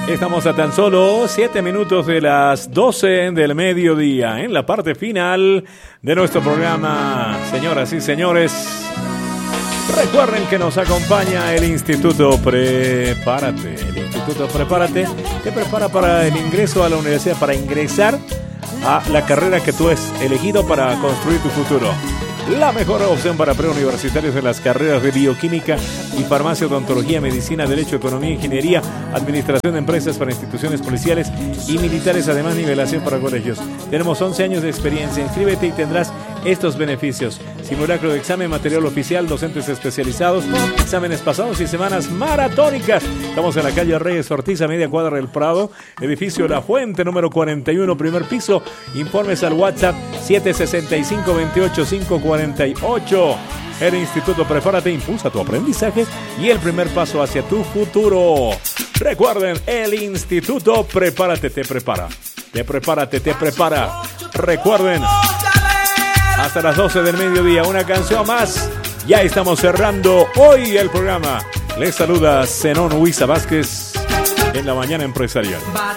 Estamos a tan solo 7 minutos de las 12 del mediodía, en la parte final de nuestro programa. Señoras y señores, recuerden que nos acompaña el Instituto Prepárate. El Instituto Prepárate te prepara para el ingreso a la universidad, para ingresar a la carrera que tú has elegido para construir tu futuro. La mejor opción para preuniversitarios en las carreras de bioquímica y farmacia, odontología, medicina, derecho, economía, ingeniería, administración de empresas para instituciones policiales y militares, además nivelación para colegios. Tenemos 11 años de experiencia. Inscríbete y tendrás estos beneficios: simulacro de examen, material oficial, docentes especializados, exámenes pasados y semanas maratónicas. Estamos en la calle Reyes Ortiz, a media cuadra del Prado, edificio La Fuente, número 41, primer piso. Informes al WhatsApp 765-28-548. El Instituto Prepárate impulsa tu aprendizaje y el primer paso hacia tu futuro. Recuerden, el Instituto Prepárate te prepara. Te prepara. Recuerden, hasta las 12 del mediodía, una canción más. Ya estamos cerrando hoy el programa. Les saluda Zenón Huiza Vázquez en la mañana empresarial.